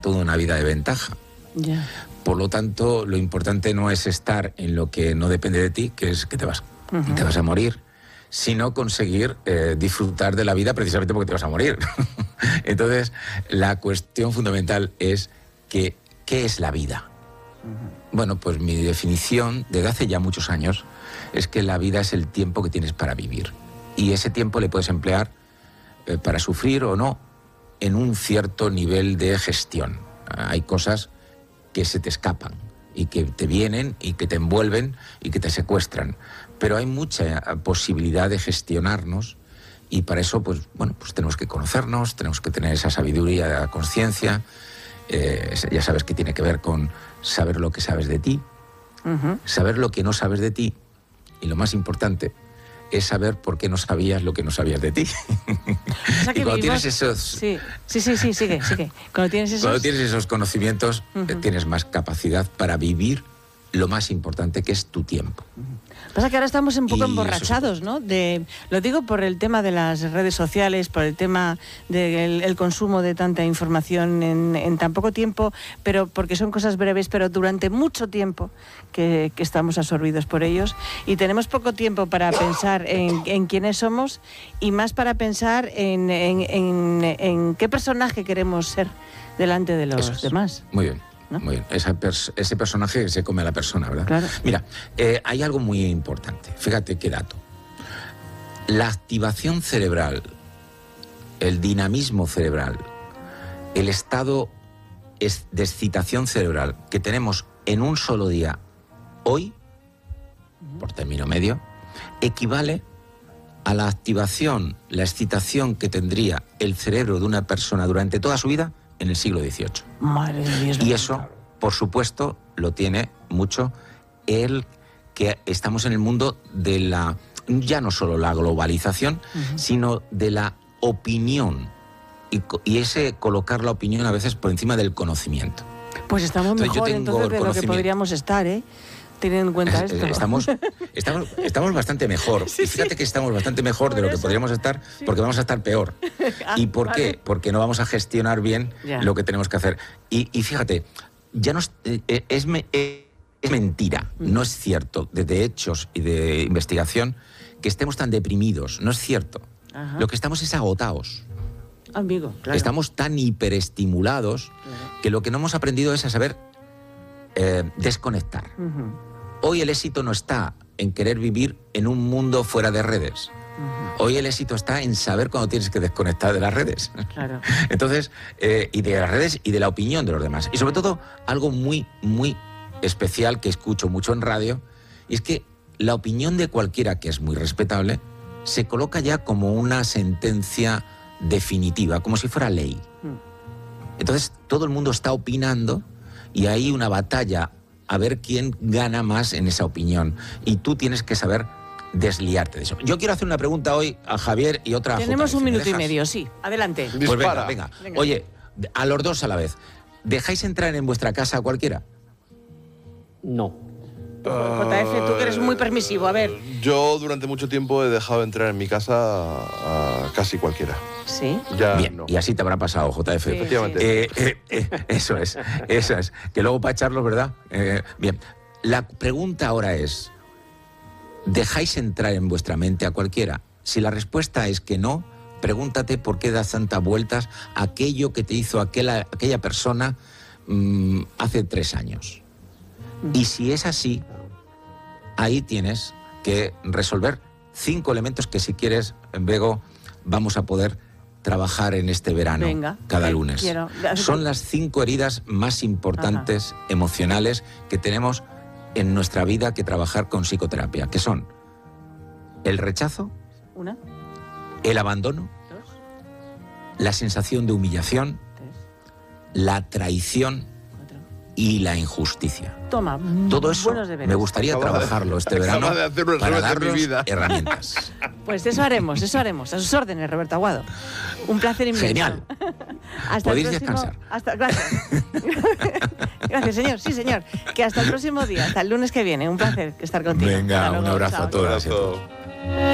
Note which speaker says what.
Speaker 1: toda una vida de ventaja.
Speaker 2: Ya.
Speaker 1: Por lo tanto, lo importante no es estar en lo que no depende de ti, que es que te vas a morir, sino conseguir disfrutar de la vida precisamente porque te vas a morir. Entonces, la cuestión fundamental es que, ¿qué es la vida? Bueno, pues mi definición desde hace ya muchos años es que la vida es el tiempo que tienes para vivir. Y ese tiempo le puedes emplear para sufrir o no en un cierto nivel de gestión. Hay cosas que se te escapan y que te vienen y que te envuelven y que te secuestran. Pero hay mucha posibilidad de gestionarnos y para eso, pues tenemos que conocernos, tenemos que tener esa sabiduría de la conciencia. Ya sabes que tiene que ver con saber lo que sabes de ti, saber lo que no sabes de ti y lo más importante es saber por qué no sabías lo que no sabías de ti.
Speaker 2: O sea que
Speaker 1: y cuando
Speaker 2: vivimos...
Speaker 1: tienes esos...
Speaker 2: Sí, sigue. Cuando tienes
Speaker 1: esos conocimientos, tienes más capacidad para vivir lo más importante, que es tu tiempo.
Speaker 2: Pasa que ahora estamos un poco
Speaker 1: Y
Speaker 2: emborrachados, ¿no? Lo digo por el tema de las redes sociales, por el tema del consumo de tanta información en tan poco tiempo, pero porque son cosas breves, pero durante mucho tiempo que estamos absorbidos por ellos y tenemos poco tiempo para pensar en quiénes somos y más para pensar en qué personaje queremos ser delante de los demás.
Speaker 1: Muy bien. ¿No? Muy bien, ese personaje se come a la persona, ¿verdad?
Speaker 2: Claro.
Speaker 1: Mira, hay algo muy importante, fíjate qué dato. La activación cerebral, el dinamismo cerebral, el estado de excitación cerebral que tenemos en un solo día, hoy, por término medio, equivale a la activación, la excitación que tendría el cerebro de una persona durante toda su vida en el siglo XVIII.
Speaker 2: Madre de Dios.
Speaker 1: Y eso, por supuesto, lo tiene mucho el que estamos en el mundo de la, ya no solo la globalización, sino de la opinión. Y ese colocar la opinión a veces por encima del conocimiento.
Speaker 2: Pues estamos mejor entonces de lo que podríamos estar, teniendo en cuenta esto.
Speaker 1: Estamos bastante mejor. Sí, y fíjate que estamos bastante mejor de lo que podríamos estar, porque vamos a estar peor. ¿Y por qué? Porque no vamos a gestionar bien lo que tenemos que hacer. Y fíjate, ya no es mentira, no es cierto, desde hechos y de investigación, que estemos tan deprimidos. No es cierto. Lo que estamos es agotados.
Speaker 2: Amigo, claro.
Speaker 1: Estamos tan hiperestimulados que lo que no hemos aprendido es a saber desconectar. Hoy el éxito no está en querer vivir en un mundo fuera de redes. Hoy el éxito está en saber cuándo tienes que desconectar de las redes.
Speaker 2: Claro.
Speaker 1: Entonces, y de las redes y de la opinión de los demás. Y sobre todo, algo muy, muy especial que escucho mucho en radio, y es que la opinión de cualquiera, que es muy respetable, se coloca ya como una sentencia definitiva, como si fuera ley. Entonces, todo el mundo está opinando y hay una batalla a ver quién gana más en esa opinión. Y tú tienes que saber desliarte de eso. Yo quiero hacer una pregunta hoy a Javier y otra a
Speaker 2: Tenemos
Speaker 1: JF.
Speaker 2: un minuto y medio, sí. Adelante.
Speaker 1: Pues venga. Oye, a los dos a la vez. ¿Dejáis entrar en vuestra casa a cualquiera?
Speaker 3: No.
Speaker 2: JF, tú que eres muy permisivo, a ver.
Speaker 4: Yo durante mucho tiempo he dejado entrar en mi casa a casi cualquiera.
Speaker 2: ¿Sí?
Speaker 4: Ya
Speaker 1: bien,
Speaker 4: no.
Speaker 1: Y así te habrá pasado, JF.
Speaker 2: Sí,
Speaker 4: efectivamente.
Speaker 1: Eso es. Que luego para echarlo, ¿verdad? Bien, la pregunta ahora es, ¿dejáis entrar en vuestra mente a cualquiera? Si la respuesta es que no, pregúntate por qué das tantas vueltas a aquello que te hizo aquella persona hace 3 años. Y si es así, ahí tienes que resolver 5 elementos que, si quieres, Bego, vamos a poder trabajar en este verano.
Speaker 2: Venga,
Speaker 1: cada lunes.
Speaker 2: quiero.
Speaker 1: Son las 5 heridas más importantes emocionales que tenemos en nuestra vida que trabajar con psicoterapia, que son el rechazo,
Speaker 2: 1,
Speaker 1: el abandono,
Speaker 2: 2,
Speaker 1: la sensación de humillación,
Speaker 2: 3,
Speaker 1: la traición
Speaker 2: 4.
Speaker 1: y la injusticia.
Speaker 2: Toma,
Speaker 1: Todo eso
Speaker 2: buenos deberes.
Speaker 1: me gustaría trabajarlo este verano
Speaker 4: acaba de hacer un
Speaker 1: para
Speaker 4: resumen de mi
Speaker 1: darnos
Speaker 4: vida.
Speaker 1: herramientas.
Speaker 2: Pues eso haremos. A sus órdenes, Roberto Aguado. Un placer inmenso.
Speaker 1: Genial.
Speaker 2: Hasta
Speaker 1: Podéis
Speaker 2: el próximo...
Speaker 1: descansar.
Speaker 2: Gracias. Gracias, señor. Sí, señor. Que hasta el próximo día, hasta el lunes que viene. Un placer estar contigo.
Speaker 1: Venga,
Speaker 2: Hasta luego.
Speaker 1: un abrazo
Speaker 2: Chao.
Speaker 1: a todas y a todos.